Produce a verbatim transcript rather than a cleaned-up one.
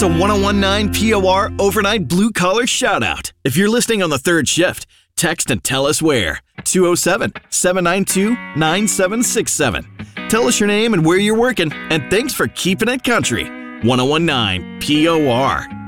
a ten nineteen P O R overnight blue-collar shout-out. If you're listening on the third shift, text and tell us where. two oh seven, seven nine two, nine seven six seven. Tell us your name and where you're working, and thanks for keeping it country. ten nineteen P O R.